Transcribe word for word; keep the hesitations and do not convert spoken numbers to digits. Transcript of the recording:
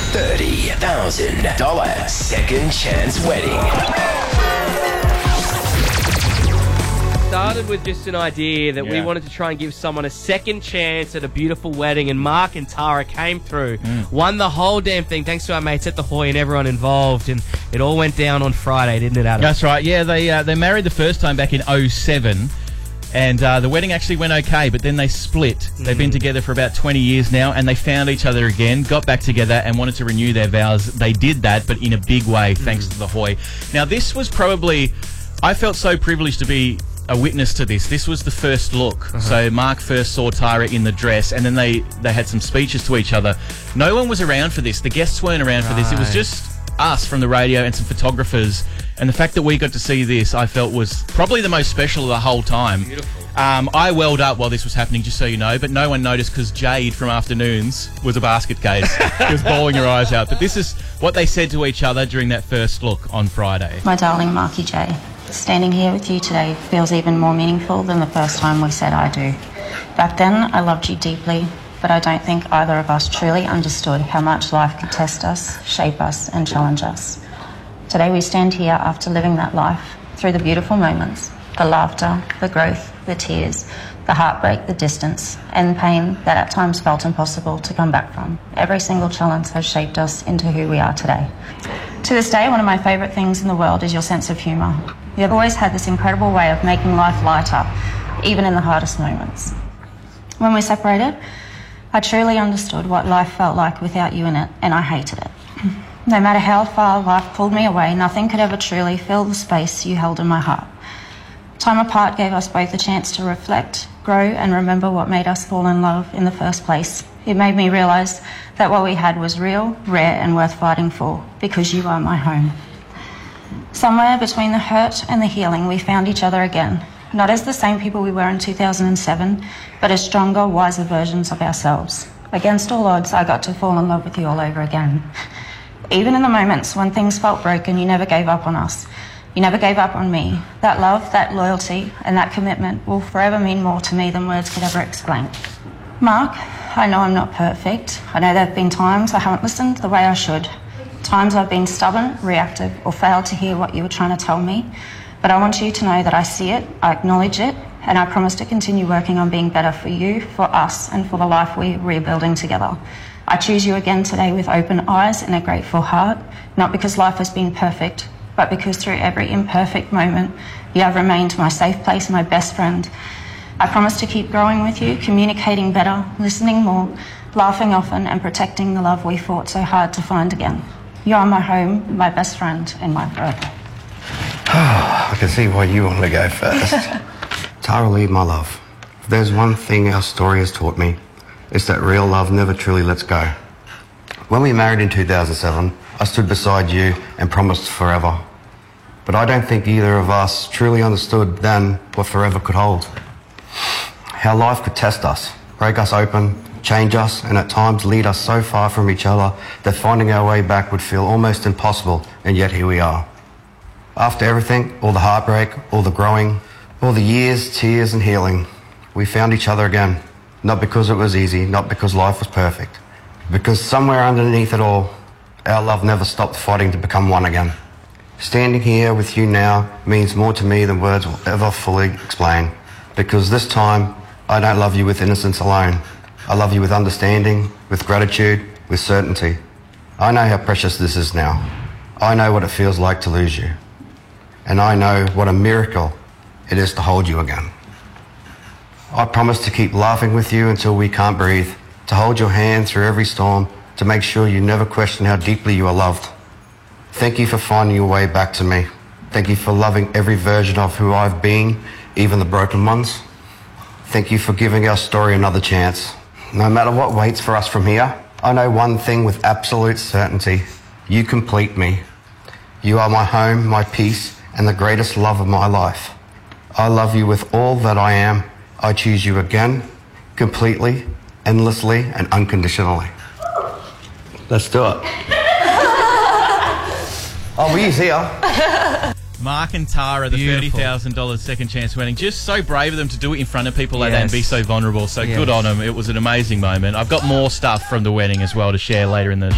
thirty thousand dollars second chance wedding. Started with just an idea that we Yeah. wanted to try and give someone a second chance at a beautiful wedding, and Mark and Tara came through, Mm. won the whole damn thing thanks to our mates at the Hoy and everyone involved, and it all went down on Friday, didn't it, Adam? That's right. Yeah, they uh, they married the first time back in oh seven, and uh, the wedding actually went okay, but then they split. They've been together for about twenty years now, and they found each other again, got back together, and wanted to renew their vows. They did that, but in a big way, thanks to the Hoy. Now, this was probably... I felt so privileged to be a witness to this. This was the first look. Uh-huh. So Mark first saw Tara in the dress, and then they, they had some speeches to each other. No one was around for this. The guests weren't around right. for this. It was just us from the radio and some photographers. And the fact that we got to see this, I felt was probably the most special of the whole time. Beautiful. Um, I welled up while this was happening, just so you know, but no one noticed because Jade from Afternoons was a basket case. She was bawling her eyes out. But this is what they said to each other during that first look on Friday. My darling Marky J, standing here with you today feels even more meaningful than the first time we said I do. Back then, I loved you deeply, but I don't think either of us truly understood how much life could test us, shape us, and challenge us. Today we stand here after living that life, through the beautiful moments, the laughter, the growth, the tears, the heartbreak, the distance, and pain that at times felt impossible to come back from. Every single challenge has shaped us into who we are today. To this day, one of my favourite things in the world is your sense of humour. You have always had this incredible way of making life lighter, even in the hardest moments. When we separated, I truly understood what life felt like without you in it, and I hated it. No matter how far life pulled me away, nothing could ever truly fill the space you held in my heart. Time apart gave us both a chance to reflect, grow, and remember what made us fall in love in the first place. It made me realise that what we had was real, rare, and worth fighting for, because you are my home. Somewhere between the hurt and the healing, we found each other again, not as the same people we were in two thousand seven, but as stronger, wiser versions of ourselves. Against all odds, I got to fall in love with you all over again. Even in the moments when things felt broken, you never gave up on us. You never gave up on me. That love, that loyalty, and that commitment will forever mean more to me than words could ever explain. Mark, I know I'm not perfect. I know there have been times I haven't listened the way I should. Times I've been stubborn, reactive, or failed to hear what you were trying to tell me. But I want you to know that I see it, I acknowledge it, and I promise to continue working on being better for you, for us, and for the life we're rebuilding together. I choose you again today with open eyes and a grateful heart, not because life has been perfect, but because through every imperfect moment, you have remained my safe place, my best friend. I promise to keep growing with you, communicating better, listening more, laughing often, and protecting the love we fought so hard to find again. You are my home, my best friend, and my forever. I can see why you want to go first. Tara Lee, my love, if there's one thing our story has taught me, it's that real love never truly lets go. When we married in two thousand seven, I stood beside you and promised forever. But I don't think either of us truly understood then what forever could hold. How life could test us, break us open, change us, and at times lead us so far from each other that finding our way back would feel almost impossible, and yet here we are. After everything, all the heartbreak, all the growing, all the years, tears and healing, we found each other again. Not because it was easy, not because life was perfect, because somewhere underneath it all, our love never stopped fighting to become one again. Standing here with you now means more to me than words will ever fully explain, because this time I don't love you with innocence alone. I love you with understanding, with gratitude, with certainty. I know how precious this is now. I know what it feels like to lose you. And I know what a miracle it is to hold you again. I promise to keep laughing with you until we can't breathe, to hold your hand through every storm, to make sure you never question how deeply you are loved. Thank you for finding your way back to me. Thank you for loving every version of who I've been, even the broken ones. Thank you for giving our story another chance. No matter what waits for us from here, I know one thing with absolute certainty. You complete me. You are my home, my peace, and the greatest love of my life. I love you with all that I am. I choose you again, completely, endlessly, and unconditionally. Let's do it. Oh, we here. Mark and Tara, the thirty thousand dollars second chance wedding. Just so brave of them to do it in front of people like that and be so vulnerable. So Yes. good on them. It was an amazing moment. I've got more stuff from the wedding as well to share later in the